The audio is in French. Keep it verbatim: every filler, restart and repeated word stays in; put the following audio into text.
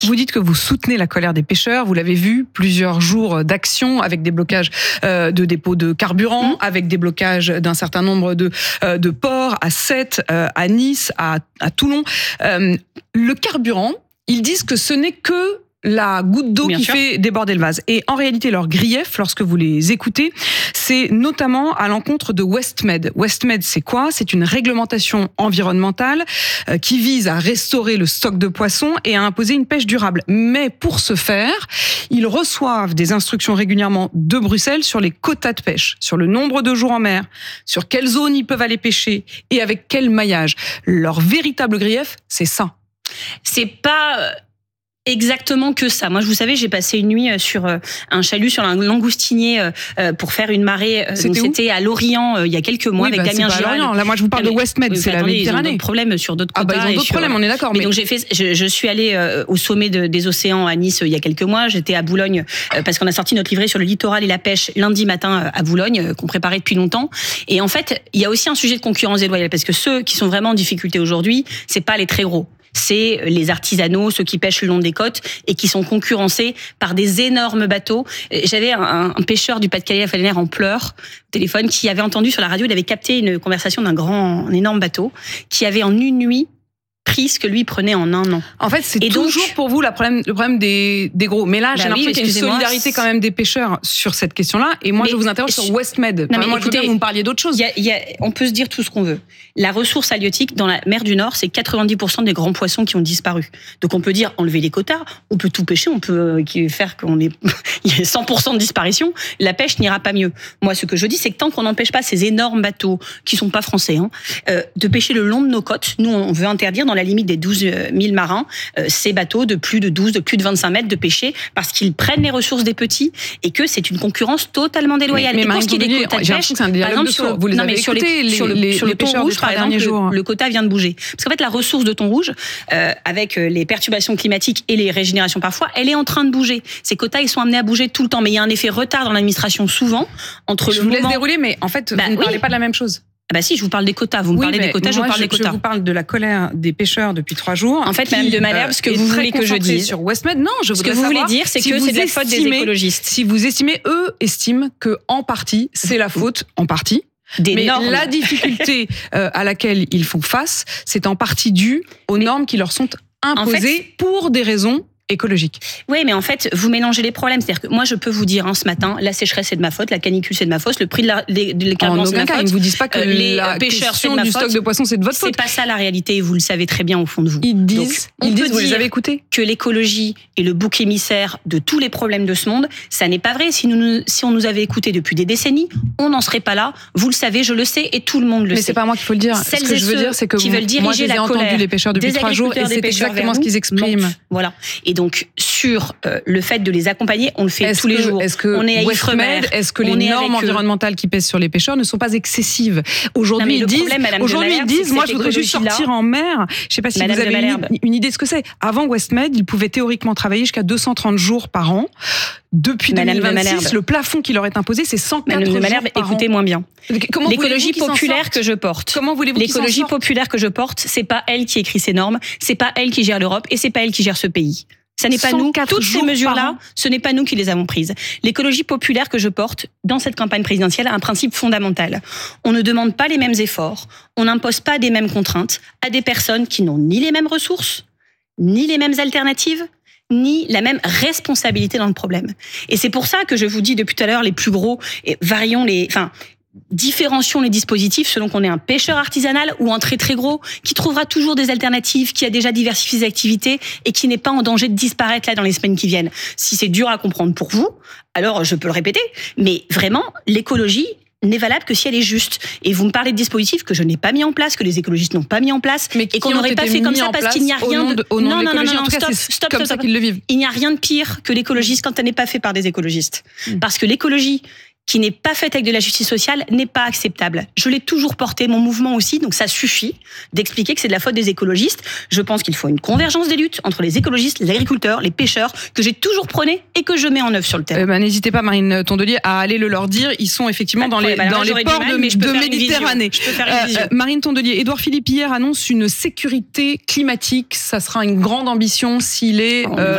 Vous dites que vous soutenez la colère des pêcheurs. Vous l'avez vu, plusieurs jours d'action avec des blocages euh, de dépôts de carburant, mmh. avec des blocages d'un certain nombre de, euh, de ports à Sète, euh, à Nice, à, à Toulon. Euh, le carburant, ils disent que ce n'est que la goutte d'eau Bien qui sûr. fait déborder le vase. Et en réalité, leur grief, lorsque vous les écoutez, c'est notamment à l'encontre de Westmed. Westmed, c'est quoi ? C'est une réglementation environnementale euh, qui vise à restaurer le stock de poissons et à imposer une pêche durable. Mais pour ce faire, ils reçoivent des instructions régulièrement de Bruxelles sur les quotas de pêche, sur le nombre de jours en mer, sur quelles zones ils peuvent aller pêcher et avec quel maillage. Leur véritable grief, c'est ça. C'est pas exactement que ça. Moi, je vous savez, j'ai passé une nuit sur un chalut sur un langoustinier pour faire une marée. C'était, Donc, c'était à Lorient il y a quelques mois oui, avec bah, Damien Girard. Là, moi, je vous parle de Westmed, c'est attendez, la Méditerranée. Ils ont d'autres problèmes sur d'autres quotas. Ah bah, ils ont d'autres sur... problèmes, on est d'accord. Mais, mais... donc, j'ai fait, je, je suis allée au sommet de, des océans à Nice il y a quelques mois. J'étais à Boulogne parce qu'on a sorti notre livret sur le littoral et la pêche lundi matin à Boulogne, qu'on préparait depuis longtemps. Et en fait, il y a aussi un sujet de concurrence déloyale parce que ceux qui sont vraiment en difficulté aujourd'hui, c'est pas les très gros. C'est les artisanaux, ceux qui pêchent le long des côtes et qui sont concurrencés par des énormes bateaux. J'avais un, un pêcheur du Pas-de-Calais à Fallenaire en pleurs, au téléphone, qui avait entendu sur la radio, il avait capté une conversation d'un grand, un énorme bateau, qui avait en une nuit pris ce que lui prenait en un an. En fait, c'est et toujours donc, pour vous la problème, le problème des, des gros. Mais là, j'ai bah l'impression oui, qu'il y a une solidarité quand même des pêcheurs sur cette question-là. Et moi, mais, je vous interroge sur Westmed. Non, mais moi, écoutez, je veux bien que vous me parliez d'autre chose. Y a, y a, on peut se dire tout ce qu'on veut. La ressource halieutique dans la mer du Nord, c'est quatre-vingt-dix pour cent des grands poissons qui ont disparu. Donc, on peut dire enlever les quotas, on peut tout pêcher, on peut faire qu'on ait il y a cent pour cent de disparition. La pêche n'ira pas mieux. Moi, ce que je dis, c'est que tant qu'on n'empêche pas ces énormes bateaux qui sont pas français, hein, euh, de pêcher le long de nos côtes, nous, on veut interdire dans la limite des douze mille marins, euh, ces bateaux de plus de douze, de plus de vingt-cinq mètres de pêcher parce qu'ils prennent les ressources des petits et que c'est une concurrence totalement déloyale. Mais, mais et pour ce qui est des quotas de pêche, par exemple, de sur, vous les non, avez mais sur écoutés, les, sur le, les, sur les le thon rouge, par exemple, le, le quota vient de bouger. Parce qu'en fait, la ressource de thon rouge, euh, avec les perturbations climatiques et les régénérations parfois, elle est en train de bouger. Ces quotas, ils sont amenés à bouger tout le temps. Mais il y a un effet retard dans l'administration souvent entre je le vous moment... laisse dérouler, mais en fait, bah, vous ne oui. parlez pas de la même chose. Ah bah si, je vous parle des quotas. Vous me oui, parlez des quotas, je vous parle je, des quotas. Je vous parle de la colère des pêcheurs depuis trois jours. En fait, qui, Madame de Malherbe, ce que euh, vous voulez que je dise sur Westmed, non, je ce que vous voulez dire, c'est si que c'est de la faute des écologistes. Si vous estimez, eux estiment que en partie, c'est la faute, en partie. Des mais normes. La difficulté euh, à laquelle ils font face, c'est en partie dû aux mais normes qui leur sont imposées en fait, pour des raisons écologique. Oui, mais en fait, vous mélangez les problèmes. C'est-à-dire que moi, je peux vous dire, hein, ce matin, la sécheresse, c'est de ma faute, la canicule, c'est de ma faute, le prix de la, des, des carburants, c'est de ma faute. Ils ne vous disent pas que euh, les la pêcheurs, question du stock de poissons, c'est de votre faute. C'est pas ça la réalité, et vous le savez très bien au fond de vous. Ils disent, Donc, ils disent, vous les avez écoutés, que l'écologie est le bouc émissaire de tous les problèmes de ce monde. Ça n'est pas vrai. Si, nous, si on nous avait écoutés depuis des décennies, on n'en serait pas là. Vous le savez, je le sais, et tout le monde le mais sait. Mais c'est pas moi qu'il faut le dire. Celles Ce que je veux dire, c'est que qui veulent diriger moi, je les ai la entendus colère les pêcheurs depuis trois jours, et c'est exactement ce qu'ils expriment. Voilà. Et donc, sur euh, le fait de les accompagner, on le fait est-ce tous que, les jours. Est-ce que on est à Westmed, est-ce que les normes environnementales qui pèsent sur les pêcheurs ne sont pas excessives? Aujourd'hui, ils disent, aujourd'hui, ils disent, moi, je voudrais juste sortir en mer. Je sais pas si Madame vous avez une, une idée de ce que c'est. Avant Westmed, ils pouvaient théoriquement travailler jusqu'à deux cent trente jours par an. Depuis deux mille vingt-six, le plafond qui leur est imposé, c'est cent quatre jours par an. Écoutez-moi bien. Comment l'écologie populaire que je porte. Comment voulez-vous L'écologie populaire que je porte, c'est pas elle qui écrit ces normes, c'est pas elle qui gère l'Europe et c'est pas elle qui gère ce pays. Ça n'est pas nous. Toutes ces mesures-là, ce n'est pas nous qui les avons prises. L'écologie populaire que je porte dans cette campagne présidentielle a un principe fondamental. On ne demande pas les mêmes efforts, on n'impose pas des mêmes contraintes à des personnes qui n'ont ni les mêmes ressources, ni les mêmes alternatives, ni la même responsabilité dans le problème. Et c'est pour ça que je vous dis depuis tout à l'heure, les plus gros, et varions les, enfin, différencions les dispositifs selon qu'on est un pêcheur artisanal ou un très très gros qui trouvera toujours des alternatives, qui a déjà diversifié ses activités et qui n'est pas en danger de disparaître là dans les semaines qui viennent. Si c'est dur à comprendre pour vous, alors je peux le répéter, mais vraiment, l'écologie n'est valable que si elle est juste. Et vous me parlez de dispositifs que je n'ai pas mis en place, que les écologistes n'ont pas mis en place, mais et qu'on n'aurait pas fait comme ça parce qu'il n'y a rien de... Au nom non, de non, non, non, non, stop, c'est stop, comme stop, ça stop. qu'ils le vivent. Il n'y a rien de pire que l'écologiste quand elle n'est pas fait par des écologistes. Mm. Parce que l'écologie qui n'est pas faite avec de la justice sociale n'est pas acceptable. Je l'ai toujours porté, mon mouvement aussi, donc ça suffit d'expliquer que c'est de la faute des écologistes. Je pense qu'il faut une convergence des luttes entre les écologistes, les agriculteurs, les pêcheurs, que j'ai toujours prôné et que je mets en œuvre sur le terrain. Eh ben, n'hésitez pas, Marine Tondelier, à aller le leur dire. Ils sont effectivement dans les, dans les ports de, de Méditerranée. Euh, Marine Tondelier, Édouard Philippe hier annonce une sécurité climatique. Ça sera une grande ambition s'il est... Euh,